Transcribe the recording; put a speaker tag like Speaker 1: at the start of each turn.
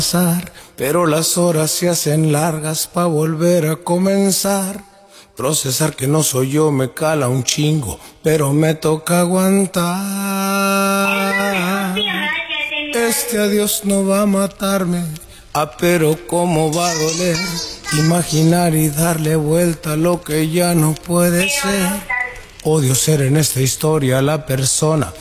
Speaker 1: pero las horas se hacen largas pa' volver a comenzar. Procesar que no soy yo me cala un chingo, pero me toca aguantar. Este adiós no va a matarme, pero cómo va a doler imaginar y darle vuelta a lo que ya no puede ser. Odio ser en esta historia la persona